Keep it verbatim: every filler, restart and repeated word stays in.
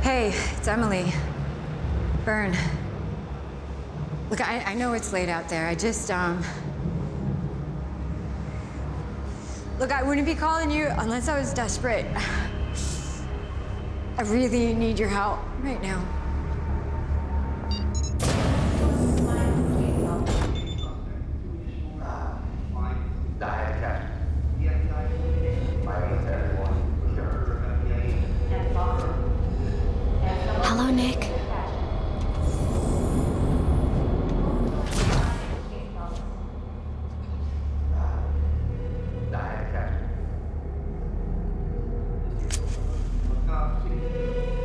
Hey, it's Emily. Byrne. Look, I, I know it's late out there. I just, um... Look, I wouldn't be calling you unless I was desperate. I really need your help right now.